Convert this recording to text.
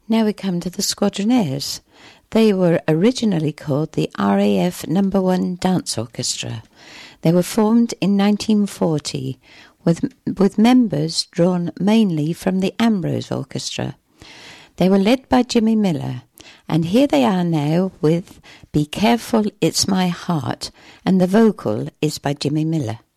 Now we come to the Squadronaires. They were originally called the RAF No. 1 Dance Orchestra. They were formed in 1940 with members drawn mainly from the Ambrose Orchestra. They were led by Jimmy Miller, and here they are now with Be Careful It's My Heart, and the vocal is by Jimmy Miller.